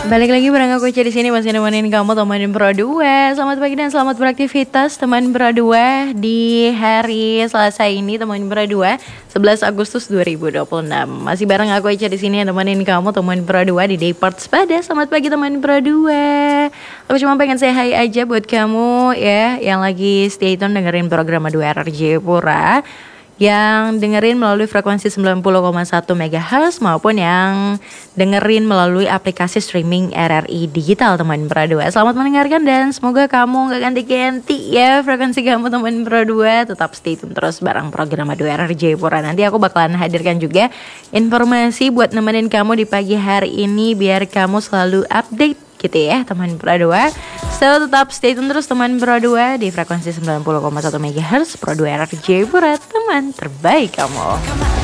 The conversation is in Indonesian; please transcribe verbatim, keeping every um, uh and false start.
Balik lagi bareng aku Ica di sini masih nemenin kamu teman Pro dua. Selamat pagi dan selamat beraktivitas teman Pro dua di hari Selasa ini teman Pro dua, sebelas Agustus dua ribu dua puluh enam. Masih bareng aku Ica di sini nemenin kamu teman Pro dua di Dayport Spada. Selamat pagi teman Pro dua. Aku cuma pengen say hi aja buat kamu ya yang lagi stay tune dengerin program dua R R Jayapura, yang dengerin melalui frekuensi sembilan puluh koma satu megahertz maupun yang dengerin melalui aplikasi streaming R R I Digital teman Pro dua. Selamat mendengarkan dan semoga kamu gak ganti-ganti ya frekuensi kamu teman Pro dua. Tetap stay tune terus bareng program dua R R Jayapura. Nanti aku bakalan hadirkan juga informasi buat nemenin kamu di pagi hari ini biar kamu selalu update gitu ya teman Pro dua. So tetap stay tune terus teman Pro dua di frekuensi sembilan puluh koma satu megahertz Pro dua R R Jayapura, teman terbaik kamu.